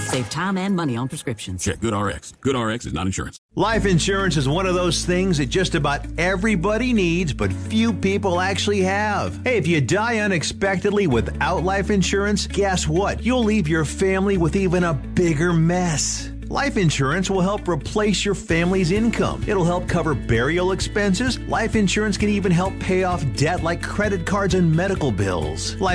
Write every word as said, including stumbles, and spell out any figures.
Save time and money on prescriptions. Check GoodRx. GoodRx is not insurance. Life insurance is one of those things that just about everybody needs, but few people actually have. Hey, if you die unexpectedly without life insurance, guess what? You'll leave your family with even a bigger mess. Life insurance will help replace your family's income. It'll help cover burial expenses. Life insurance can even help pay off debt like credit cards and medical bills. Life